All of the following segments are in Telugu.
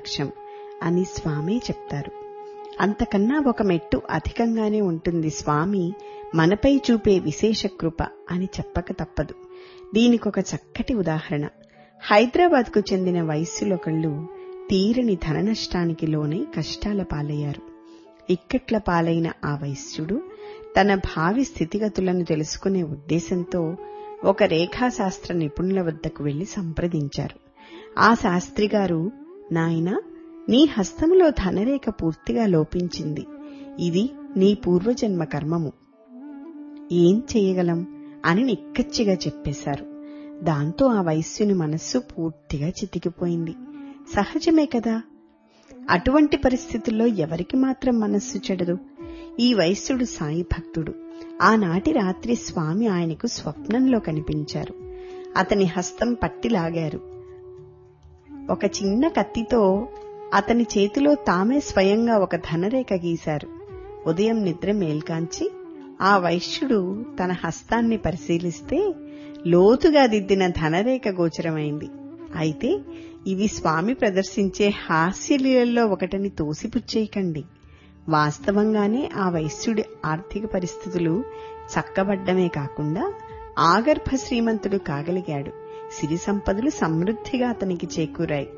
కటాక్షం అని స్వామి చెప్తారు. అంతకన్నా ఒక మెట్టు అధికంగానే ఉంటుంది స్వామి మనపై చూపే విశేష కృప అని చెప్పక తప్పదు. దీనికొక చక్కటి ఉదాహరణ. హైదరాబాద్కు చెందిన వైశ్యులొకళ్ళు తీరని ధన నష్టానికి లోనై కష్టాల పాలయ్యారు. ఇక్కట్ల పాలైన ఆ వైశ్యుడు తన భావి స్థితిగతులను తెలుసుకునే ఉద్దేశంతో ఒక రేఖాశాస్త్ర నిపుణుల వద్దకు వెళ్లి సంప్రదించారు. ఆ శాస్త్రిగారు, నాయనా, నీ హస్తములో ధనరేఖ పూర్తిగా లోపించింది. ఇది నీ పూర్వజన్మ కర్మము. ఏం చేయగలం అని నిక్కచ్చిగా చెప్పేశారు. దాంతో ఆ వైశ్యుని మనస్సు పూర్తిగా చితికిపోయింది. సహజమే కదా, అటువంటి పరిస్థితుల్లో ఎవరికి మాత్రం మనస్సు చెడదు. ఈ వైశ్యుడు సాయి భక్తుడు. ఆనాటి రాత్రి స్వామి ఆయనకు స్వప్నంలో కనిపించారు. అతని హస్తం పట్టిలాగారు. ఒక చిన్న కత్తితో అతని చేతిలో తామే స్వయంగా ఒక ధనరేఖ గీశారు. ఉదయం నిద్ర మేల్కాంచి ఆ వైశ్యుడు తన హస్తాన్ని పరిశీలిస్తే లోతుగా దిద్దిన ధనరేఖ గోచరమైంది. అయితే ఇవి స్వామి ప్రదర్శించే హాస్యలీలల్లో ఒకటని తోసిపుచ్చేయకండి. వాస్తవంగానే ఆ వైశ్యుడి ఆర్థిక పరిస్థితులు చక్కబడ్డమే కాకుండా ఆగర్భ శ్రీమంతుడు కాగలిగాడు. సిరి సంపదలు సమృద్ధిగా అతనికి చేకూరాయి.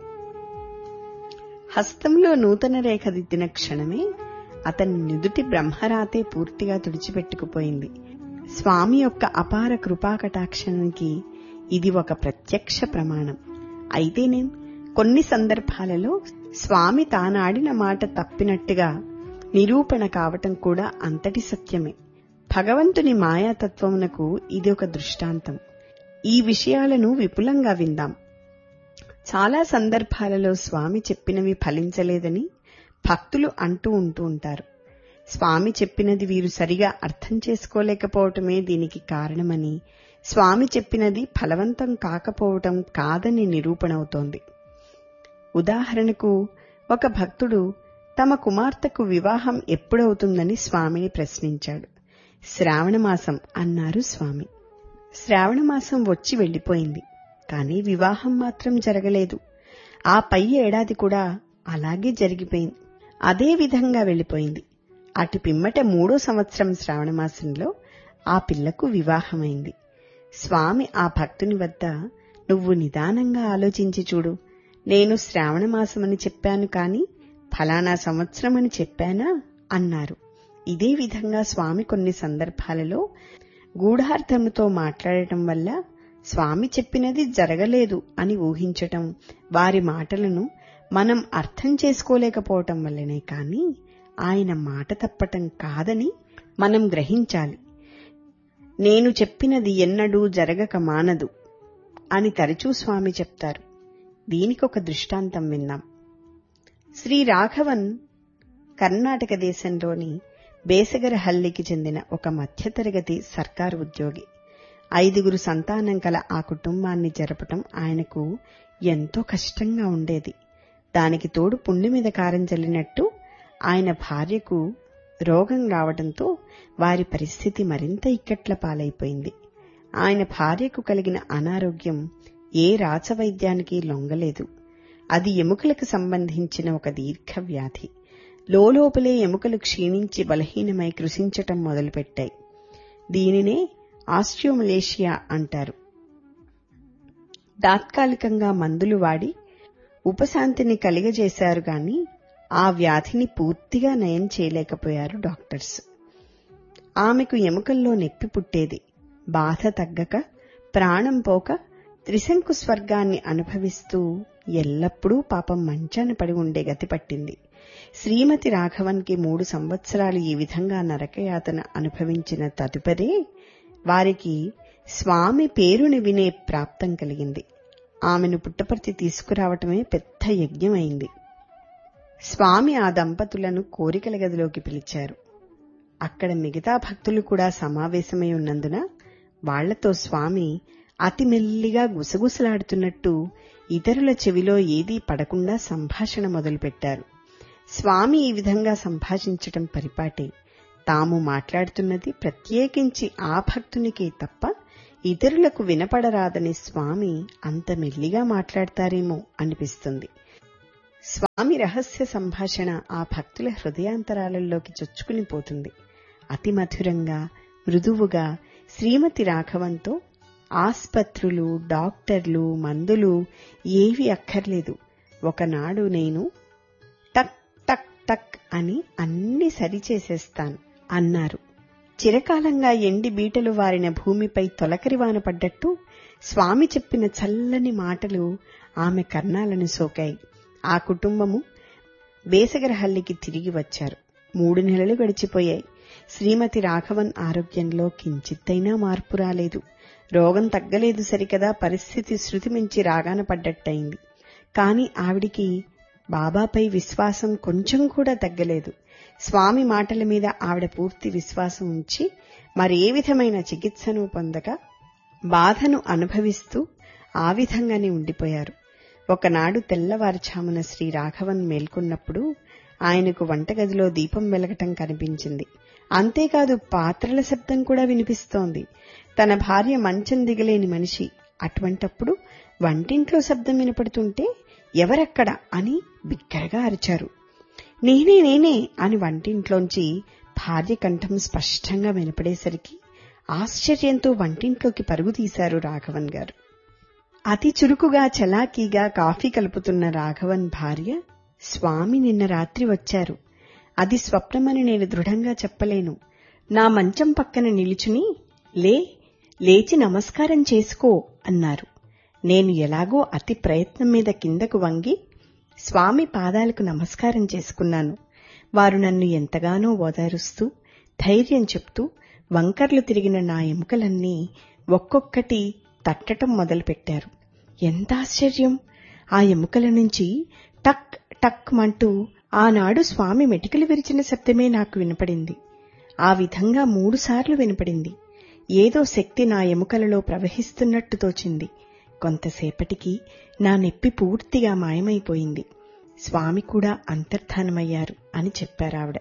హస్తంలో నూతన రేఖ దిద్దిన క్షణమే అతని నుదుటి బ్రహ్మరాతే పూర్తిగా తుడిచిపెట్టుకుపోయింది. స్వామి యొక్క అపార కృపాకటాక్షానికి ఇది ఒక ప్రత్యక్ష ప్రమాణం. అయితేనేం, కొన్ని సందర్భాలలో స్వామి తానాడిన మాట తప్పినట్టుగా నిరూపణ కావటం కూడా అంతటి సత్యమే. భగవంతుని మాయాతత్వమునకు ఇది ఒక దృష్టాంతం. ఈ విషయాలను విపులంగా విందాం. చాలా సందర్భాలలో స్వామి చెప్పినవి ఫలించలేదని భక్తులు అంటూ ఉంటారు. స్వామి చెప్పినది వీరు సరిగా అర్థం చేసుకోలేకపోవటమే దీనికి కారణమని, స్వామి చెప్పినది ఫలవంతం కాకపోవటం కాదని నిరూపణవుతోంది. ఉదాహరణకు, ఒక భక్తుడు తమ కుమార్తెకు వివాహం ఎప్పుడవుతుందని స్వామిని ప్రశ్నించాడు. శ్రావణమాసం అన్నారు స్వామి. శ్రావణమాసం వచ్చి వెళ్లిపోయింది, కానీ వివాహం మాత్రం జరగలేదు. ఆ పై ఏడాది కూడా అలాగే జరిగిపోయింది. అదే విధంగా వెళ్లిపోయింది. అటు పిమ్మట 3వ సంవత్సరం శ్రావణమాసంలో ఆ పిల్లకు వివాహమైంది. స్వామి ఆ భక్తుని వద్ద, నువ్వు నిదానంగా ఆలోచించి చూడు, నేను శ్రావణమాసమని చెప్పాను కాని ఫలానా సంవత్సరమని చెప్పానా అన్నారు. ఇదే విధంగా స్వామి కొన్ని సందర్భాలలో గూఢార్థముతో మాట్లాడటం వల్ల స్వామి చెప్పినది జరగలేదు అని ఊహించటం, వారి మాటలను మనం అర్థం చేసుకోలేకపోవటం వల్లనే కాని ఆయన మాట తప్పటం కాదని మనం గ్రహించాలి. నేను చెప్పినది ఎన్నడూ జరగక మానదు అని తరచూ స్వామి చెప్తారు. దీనికొక దృష్టాంతం విందాం. శ్రీ రాఘవన్ కర్ణాటక దేశంలోని బేసగరహల్లికి చెందిన ఒక మధ్యతరగతి సర్కారు ఉద్యోగి. 5 సంతానం కల ఆ కుటుంబాన్ని జరపటం ఆయనకు ఎంతో కష్టంగా ఉండేది. దానికి తోడు పుండి మీద కారం జల్లినట్టు ఆయన భార్యకు రోగం రావడంతో వారి పరిస్థితి మరింత ఇక్కట్ల పాలైపోయింది. ఆయన భార్యకు కలిగిన అనారోగ్యం ఏ రాచవైద్యానికి లొంగలేదు. అది ఎముకలకు సంబంధించిన ఒక దీర్ఘ వ్యాధి. లోపలే ఎముకలు క్షీణించి బలహీనమై కృశించటం మొదలుపెట్టాయి. దీనినే ఆస్టియోమలేషియా అంటారు. తాత్కాలికంగా మందులు వాడి ఉపశాంతిని కలిగజేశారు గాని ఆ వ్యాధిని పూర్తిగా నయం చేయలేకపోయారు డాక్టర్స్. ఆమెకు ఎముకల్లో నొప్పి పుట్టేది. బాధ తగ్గక, ప్రాణం పోక త్రిశంకు స్వర్గాన్ని అనుభవిస్తూ ఎల్లప్పుడూ పాపం మంచాన పడి ఉండే గతి పట్టింది. శ్రీమతి రాఘవన్కి 3 సంవత్సరాలు ఈ విధంగా నరకయాతన అనుభవించిన తదుపరే వారికి స్వామి పేరుని వినే ప్రాప్తం కలిగింది. ఆమెను పుట్టపర్తి తీసుకురావటమే పెద్ద యజ్ఞమైంది. స్వామి ఆ దంపతులను కోరికల గదిలోకి పిలిచారు. అక్కడ మిగతా భక్తులు కూడా సమావేశమై ఉన్నందున వాళ్లతో స్వామి అతి మెల్లిగా గుసగుసలాడుతున్నట్టు ఇతరుల చెవిలో ఏదీ పడకుండా సంభాషణ మొదలుపెట్టారు. స్వామి ఈ విధంగా సంభాషించటం పరిపాటే. తాము మాట్లాడుతున్నది ప్రత్యేకించి ఆ భక్తునికే తప్ప ఇతరులకు వినపడరాదని స్వామి అంత మెల్లిగా మాట్లాడతారేమో అనిపిస్తుంది. స్వామి రహస్య సంభాషణ ఆ భక్తుల హృదయాంతరాలలోకి చొచ్చుకుని పోతుంది. అతి మధురంగా, మృదువుగా శ్రీమతి రాఘవన్తో ఆస్పత్రులు, డాక్టర్లు, మందులు ఏవి అక్కర్లేదు. ఒకనాడు నేను టక్ టక్ టక్ అని అన్ని సరిచేసేస్తాను అన్నారు. చిరకాలంగా ఎండి బీటలు వారిన భూమిపై తొలకరివాన పడ్డట్టు స్వామి చెప్పిన చల్లని మాటలు ఆమె కర్ణాలను సోకాయి. ఆ కుటుంబము బేసగరహల్లికి తిరిగి వచ్చారు. 3 నెలలు గడిచిపోయాయి. శ్రీమతి రాఘవన్ ఆరోగ్యంలో కించిత్తైనా మార్పు రాలేదు. రోగం తగ్గలేదు సరికదా, పరిస్థితి శృతి మించి రాగాన పడ్డట్టయింది. కాని ఆవిడికి బాబాపై విశ్వాసం కొంచెం కూడా తగ్గలేదు. స్వామి మాటల మీద ఆవిడ పూర్తి విశ్వాసం ఉంచి మరే విధమైన చికిత్సను పొందక బాధను అనుభవిస్తూ ఆ విధంగానే ఉండిపోయారు. ఒకనాడు తెల్లవారుఛామున శ్రీ రాఘవన్ మేల్కొన్నప్పుడు ఆయనకు వంటగదిలో దీపం వెలగటం కనిపించింది. అంతేకాదు పాత్రల శబ్దం కూడా వినిపిస్తోంది. తన భార్య మంచం దిగలేని మనిషి. అటువంటప్పుడు వంటింట్లో శబ్దం వినపడుతుంటే ఎవరక్కడ అని బిగ్గరగా అరిచారు. నేనే అని వంటింట్లోంచి భార్య కంఠం స్పష్టంగా వినపడేసరికి ఆశ్చర్యంతో వంటింట్లోకి పరుగు తీశారు రాఘవన్ గారు. అతి చురుకుగా చలాకీగా కాఫీ కలుపుతున్న రాఘవన్ భార్య, స్వామి నిన్న రాత్రి వచ్చారు. అది స్వప్నమని నేను దృఢంగా చెప్పలేను. నా మంచం పక్కన నిలుచుని లేచి నమస్కారం చేసుకో అన్నారు. నేను ఎలాగో అతి ప్రయత్నం మీద కిందకు వంగి స్వామి పాదాలకు నమస్కారం చేసుకున్నాను. వారు నన్ను ఎంతగానో ఓదారుస్తూ ధైర్యం చెప్తూ వంకర్లు తిరిగిన నా ఎముకలన్నీ ఒక్కొక్కటి తట్టటం మొదలుపెట్టారు. ఎంత ఆశ్చర్యం! ఆ ఎముకల నుంచి టక్ టక్ మంటూ ఆనాడు స్వామి మెటికలు విరిచిన శబ్దమే నాకు వినపడింది. ఆ విధంగా 3 సార్లు వినపడింది. ఏదో శక్తి నా ఎముకలలో ప్రవహిస్తున్నట్టు తోచింది. కొంతసేపటికి నా నొప్పి పూర్తిగా మాయమైపోయింది. స్వామి కూడా అంతర్ధానమయ్యారు అని చెప్పారావిడ.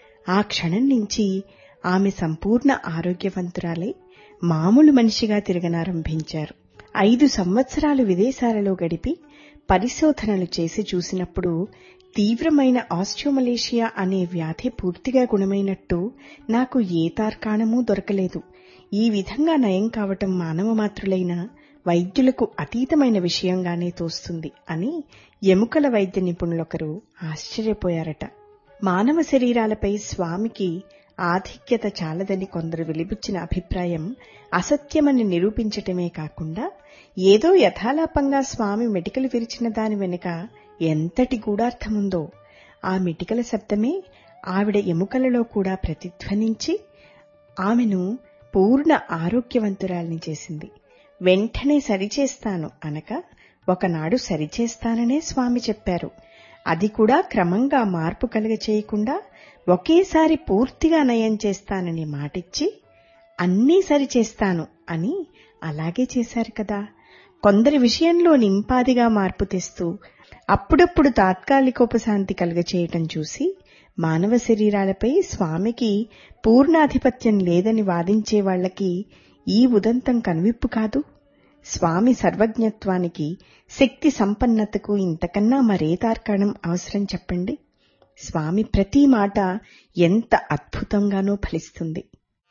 ఆ క్షణం నుంచి ఆమె సంపూర్ణ ఆరోగ్యవంతురాలై మామూలు మనిషిగా తిరగనారంభించారు. 5 సంవత్సరాలు విదేశాలలో గడిపి పరిశోధనలు చేసి చూసినప్పుడు తీవ్రమైన ఆస్టియోమలేషియా అనే వ్యాధి పూర్తిగా గుణమైనట్టు నాకు ఏ తార్కాణమూ దొరకలేదు. ఈ విధంగా నయం కావటం మానవ మాత్రులైన వైద్యులకు అతీతమైన విషయంగానే తోస్తుంది అని ఎముకల వైద్య నిపుణులొకరు ఆశ్చర్యపోయారట. మానవ శరీరాలపై స్వామికి ఆధిక్యత చాలదని కొందరు వెలిబుచ్చిన అభిప్రాయం అసత్యమని నిరూపించటమే కాకుండా ఏదో యథాలాపంగా స్వామి మెటికలు విరిచిన దాని వెనుక ఎంతటి గూఢార్థముందో ఆ మెటికల శబ్దమే ఆవిడ ఎముకలలో కూడా ప్రతిధ్వనించి ఆమెను పూర్ణ ఆరోగ్యవంతురాల్ని చేసింది. వెంటనే సరిచేస్తాను అనక ఒకనాడు సరిచేస్తాననే స్వామి చెప్పారు. అది కూడా క్రమంగా మార్పు కలుగచేయకుండా ఒకేసారి పూర్తిగా నయం చేస్తానని మాటిచ్చి అన్నీ సరిచేస్తాను అని అలాగే చేశారు కదా. కొందరి విషయంలో నింపాదిగా మార్పు తెస్తూ అప్పుడప్పుడు తాత్కాలికోపశాంతి కలుగచేయటం చూసి మానవ శరీరాలపై స్వామికి పూర్ణాధిపత్యం లేదని వాదించే వాళ్లకి ఈ ఉదంతం కనువిప్పు కాదు. స్వామి సర్వజ్ఞత్వానికి, శక్తి సంపన్నతకు ఇంతకన్నా మరే తార్కాణం అవసరం చెప్పండి. స్వామి ప్రతి మాట ఎంత అద్భుతంగానో ఫలిస్తుంది.